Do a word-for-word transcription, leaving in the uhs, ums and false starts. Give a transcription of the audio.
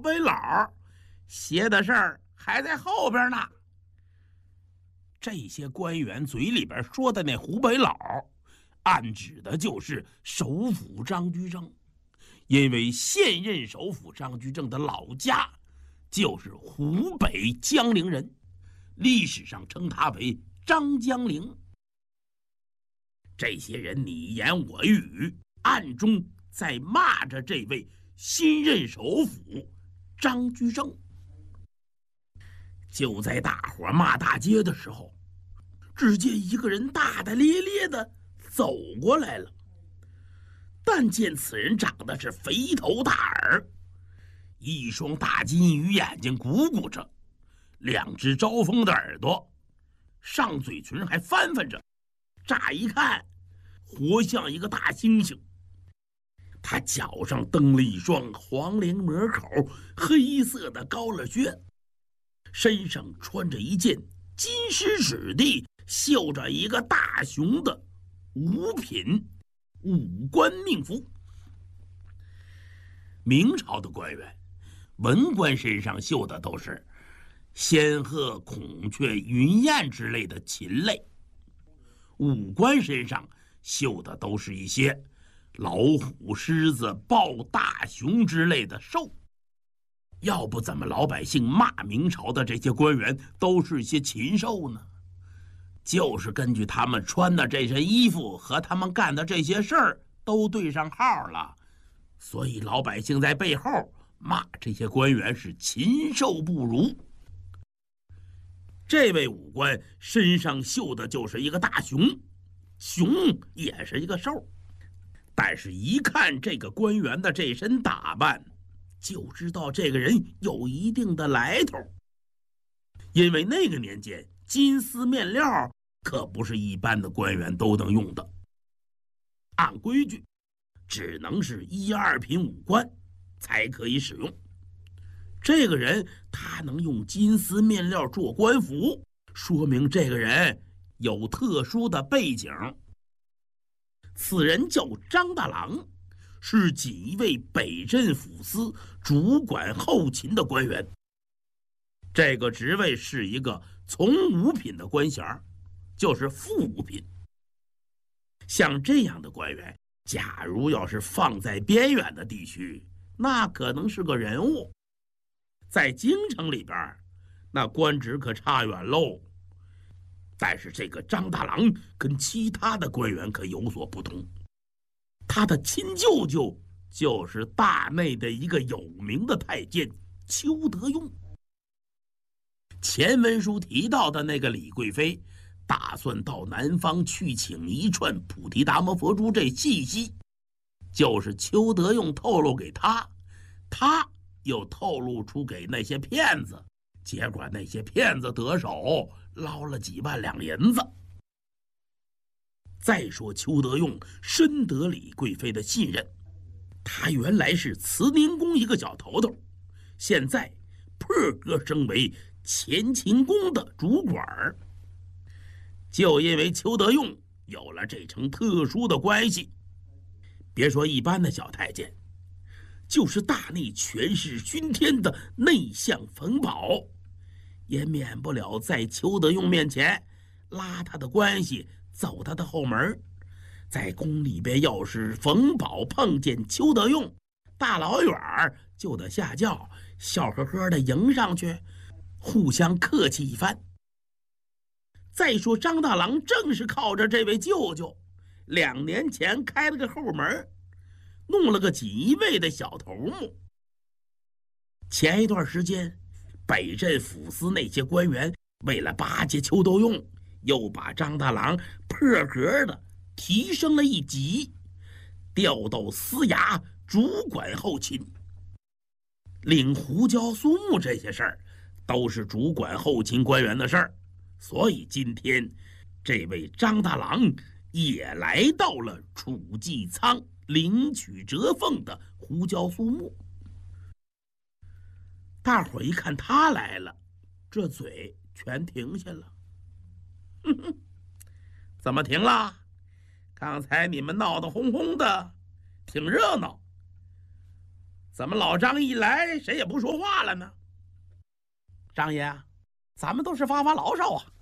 北佬，邪的事儿还在后边呢。这些官员嘴里边说的那湖北佬，暗指的就是首辅张居正，因为现任首辅张居正的老家就是湖北江陵人，历史上称他为张江陵。这些人你言我语，暗中在骂着这位新任首辅张居正。就在大伙骂大街的时候，只见一个人大大咧咧的走过来了。但见此人长得是肥头大耳，一双大金鱼眼睛鼓鼓着，两只招风的耳朵，上嘴唇还翻翻着，乍一看活像一个大猩猩。他脚上蹬了一双黄连模口黑色的高了靴，身上穿着一件金丝质地绣着一个大熊的五品武官命服。明朝的官员，文官身上绣的都是仙鹤、孔雀、云雁之类的禽类，武官身上绣的都是一些老虎、狮子、豹、大熊之类的兽。要不怎么老百姓骂明朝的这些官员都是些禽兽呢？就是根据他们穿的这身衣服和他们干的这些事儿都对上号了，所以老百姓在背后骂这些官员是禽兽不如。这位武官身上绣的就是一个大熊，熊也是一个兽，但是一看这个官员的这身打扮，就知道这个人有一定的来头。因为那个年间金丝面料可不是一般的官员都能用的，按规矩只能是一二品武官才可以使用。这个人他能用金丝面料做官服，说明这个人有特殊的背景。此人叫张大郎，是锦衣卫北镇抚司主管后勤的官员。这个职位是一个从五品的官衔，就是副五品。像这样的官员，假如要是放在边远的地区，那可能是个人物。在京城里边，那官职可差远喽。但是这个张大郎跟其他的官员可有所不同，他的亲舅舅就是大内的一个有名的太监邱德用。前文书提到的那个李贵妃打算到南方去请一串菩提达摩佛珠，这信息就是邱德用透露给他，他又透露出给那些骗子，结果那些骗子得手，捞了几万两银子。再说邱德用深得李贵妃的信任，他原来是慈宁宫一个小头头，现在破格升为乾清宫的主管。就因为邱德用有了这层特殊的关系，别说一般的小太监，就是大内权势熏天的内相冯保，也免不了在邱德用面前拉他的关系，走他的后门。在宫里边，要是冯保碰见邱德用，大老远就得下轿，笑呵呵的迎上去，互相客气一番。再说张大郎正是靠着这位舅舅，两年前开了个后门，弄了个锦衣卫的小头目。前一段时间，北镇抚司那些官员为了巴结邱德用，又把张大郎破格的提升了一级，调到司衙主管后勤。领胡椒苏木这些事儿都是主管后勤官员的事儿，所以今天这位张大郎也来到了储济仓领取折俸的胡椒苏木。大伙一看他来了，这嘴全停下了。哼哼，怎么停了？刚才你们闹得哄哄的，挺热闹。 怎么老张一来，谁也不说话了呢？张爷，咱们都是发发牢骚啊。